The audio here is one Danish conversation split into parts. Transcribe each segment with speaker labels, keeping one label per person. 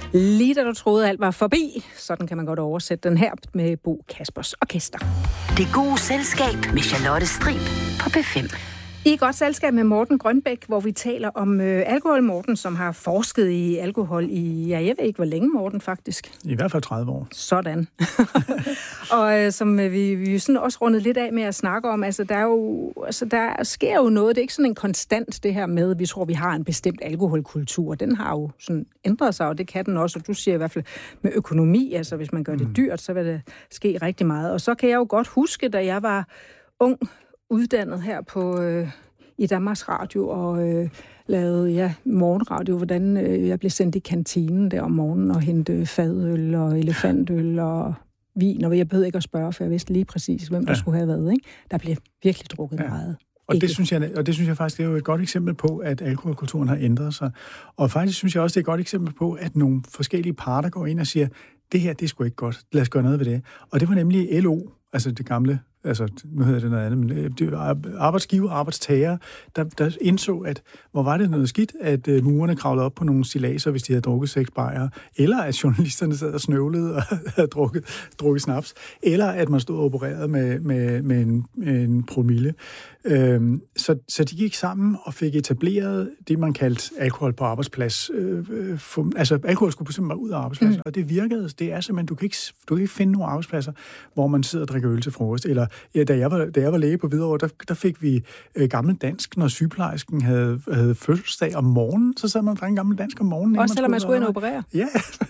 Speaker 1: Lige da du troede, alt var forbi, sådan kan man godt oversætte den her med Bo Kaspers Orkester.
Speaker 2: Det gode selskab med Charlotte Strib på P5.
Speaker 1: I godt selskab med Morten Grønbæk, hvor vi taler om alkohol. Morten, som har forsket i alkohol i, jeg ved ikke, hvor længe, Morten, faktisk.
Speaker 3: I hvert fald 30 år.
Speaker 1: Sådan. Og som vi sådan også rundet lidt af med at snakke om, altså der sker jo noget. Det er ikke sådan en konstant, det her med, vi tror, vi har en bestemt alkoholkultur. Den har jo sådan ændret sig, og det kan den også. Og du siger i hvert fald med økonomi, altså hvis man gør det dyrt, så vil det ske rigtig meget. Og så kan jeg jo godt huske, da jeg var ung, uddannet her på i Danmarks Radio og lavede morgenradio, hvordan jeg blev sendt i kantinen der om morgenen og hente fadøl og elefantøl og vin, og jeg behøvede ikke at spørge, for jeg vidste lige præcis, hvem der skulle have været. Ikke? Der blev virkelig drukket meget.
Speaker 3: Og det synes jeg faktisk, det er jo et godt eksempel på, at alkoholkulturen har ændret sig. Og faktisk synes jeg også, det er et godt eksempel på, at nogle forskellige parter går ind og siger, det her, det er sgu ikke godt. Lad os gøre noget ved det. Og det var nemlig LO, altså det gamle, altså nu hedder det noget andet, men det var arbejdsgiver og arbejdstager, der indså, at hvor var det noget skidt, at murerne kravlede op på nogle stillaser, hvis de havde drukket 6 bajere, eller at journalisterne sad og snøvlede og havde drukket snaps, eller at man stod og opererede med en promille. Så de gik sammen og fik etableret det, man kaldte alkohol på arbejdsplads. Altså alkohol skulle simpelthen bare ud af arbejdspladsen, og det virkede. Det er simpelthen, du kan ikke finde nogle arbejdspladser, hvor man sidder og drikker øl til frokost. Eller da jeg var læge på Hvidovre, der fik vi gammel dansk, når sygeplejersken havde fødselsdag om morgenen, så sad man og drak gammel dansk om morgenen.
Speaker 1: Også selvom man skulle ind og operere?
Speaker 3: Ja.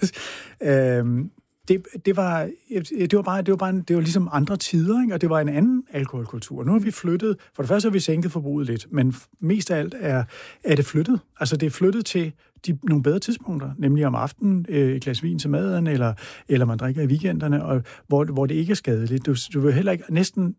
Speaker 3: Det var ligesom andre tider, ikke? Og det var en anden alkoholkultur. Nu har vi flyttet, for det første har vi sænket forbruget lidt, men mest af alt er det flyttet. Altså det er flyttet til nogle bedre tidspunkter, nemlig om aftenen, et glas vin til maden, eller man drikker i weekenderne, og hvor det ikke er skadeligt. Du vil heller ikke næsten,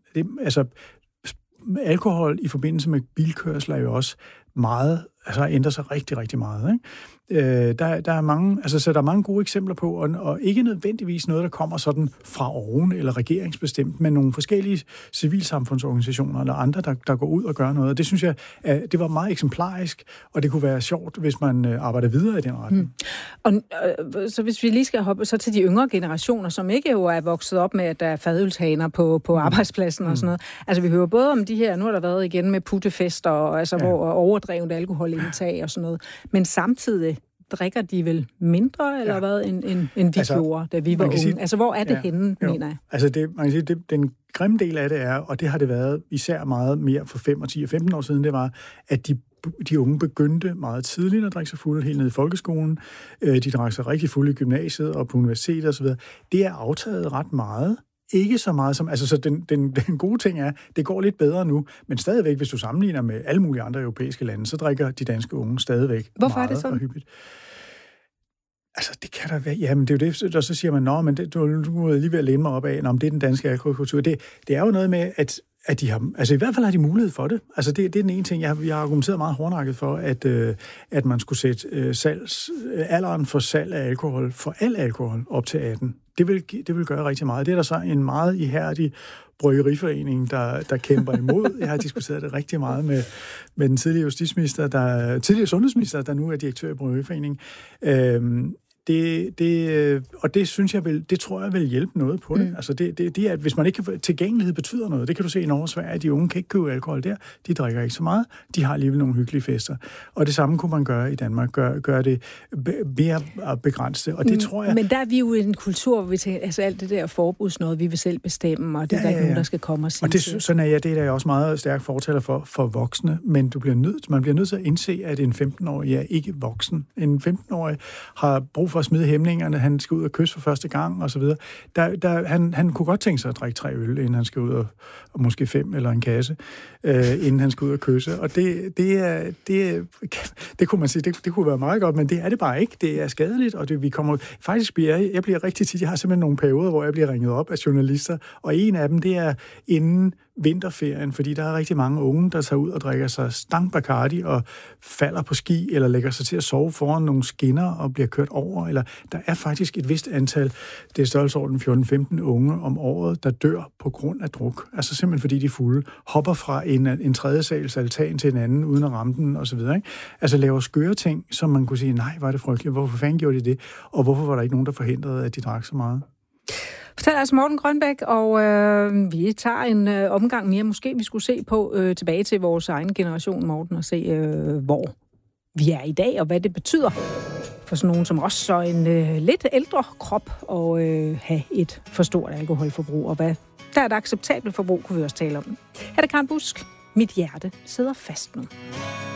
Speaker 3: alkohol i forbindelse med bilkørsel er jo også meget, altså ændrer sig rigtig, rigtig meget, ikke? Der er mange, altså så der er mange gode eksempler på, og ikke nødvendigvis noget, der kommer sådan fra oven eller regeringsbestemt, men nogle forskellige civilsamfundsorganisationer eller andre, der går ud og gør noget. Det synes jeg, det var meget eksemplarisk, og det kunne være sjovt, hvis man arbejder videre i den retning.
Speaker 1: Og så hvis vi lige skal hoppe så til de yngre generationer, som ikke jo er vokset op med, at der er fadølshaner på arbejdspladsen og sådan noget. Altså vi hører både om de her, nu har der været igen med puttefester, og altså hvor overdrevet alkoholindtag og sådan noget, men samtidig drikker de vel mindre, eller hvad, end vi gjorde, da vi var unge?
Speaker 3: Sige,
Speaker 1: altså, hvor er det henne, mener jeg?
Speaker 3: Altså, man kan sige, den grimme del af det er, og det har det været især meget mere for 5, 10 og 15 år siden, det var, at de unge begyndte meget tidligt at drikke sig fulde, helt ned i folkeskolen. De drak sig rigtig fulde i gymnasiet og på universitetet osv. Det er aftaget ret meget. Ikke så meget som... Altså, så den gode ting er, det går lidt bedre nu, men stadigvæk, hvis du sammenligner med alle mulige andre europæiske lande, så drikker de danske unge stadigvæk
Speaker 1: Hvorfor
Speaker 3: meget
Speaker 1: er det sådan?
Speaker 3: og hyppigt. Altså, det kan der være... Jamen, det er jo det, og så siger man, men du må lige ved at læne mig op af, det er den danske alkoholkultur. Det er jo noget med, at de har... Altså, i hvert fald har de mulighed for det. Altså, det er den ene ting. Jeg har argumenteret meget hårdnakket for, at man skulle sætte alderen for salg af alkohol, for al alkohol, op til 18. Det vil gøre rigtig meget. Det er der så en meget ihærdig bryggeriforening, der kæmper imod. Jeg har diskuteret det rigtig meget med den tidligere tidligere sundhedsminister, der nu er direktør i Bryggeriforeningen. Og det synes jeg det tror jeg vil hjælpe noget på det. Altså det er, at hvis man ikke kan... Tilgængelighed betyder noget. Det kan du se i Norge og Sverige. De unge kan ikke købe alkohol der. De drikker ikke så meget. De har alligevel nogle hyggelige fester. Og det samme kunne man gøre i Danmark. Gør det mere begrænset. Og det tror jeg...
Speaker 1: Men der er vi jo i en kultur, hvor vi tænker, altså alt det der forbudsnøjet, vi vil selv bestemme, og det er der ikke nogen, der skal komme og sige.
Speaker 3: Og sådan er jeg, det er jeg også meget stærk fortaler for voksne, men man bliver nødt til at indse, at en 15-årig er ikke voksen. En 15-årig har brug for at smide hæmningerne, han skal ud og kysse for første gang, og så videre. Han kunne godt tænke sig at drikke 3 øl, inden han skal ud og måske 5 eller en kasse, inden han skal ud og kysse. Og det kunne man sige, det kunne være meget godt, men det er det bare ikke. Det er skadeligt, og jeg bliver rigtig tit, jeg har simpelthen nogle perioder, hvor jeg bliver ringet op af journalister, og en af dem, det er inden vinterferien, fordi der er rigtig mange unge, der tager ud og drikker sig stang Bacardi og falder på ski, eller lægger sig til at sove foran nogle skinner og bliver kørt over, eller der er faktisk et vist antal, det er størrelsesorden 14-15 unge om året, der dør på grund af druk. Altså simpelthen fordi de er fulde, hopper fra en tredje sals altan til en anden, uden at ramme den, osv. Altså laver skøre ting, som man kunne sige, nej, var det frygteligt, hvorfor fanden gjorde de det, og hvorfor var der ikke nogen, der forhindrede, at de drak så meget?
Speaker 1: Fortæller altså Morten Grønbæk, og vi tager en omgang mere. Måske vi skulle se på tilbage til vores egen generation, Morten, og se, hvor vi er i dag, og hvad det betyder for sådan nogen som os, så en lidt ældre krop og have et for stort alkoholforbrug, og hvad der er et acceptabelt forbrug, kunne vi også tale om. Her er det Karen Busk. Mit hjerte sidder fast nu.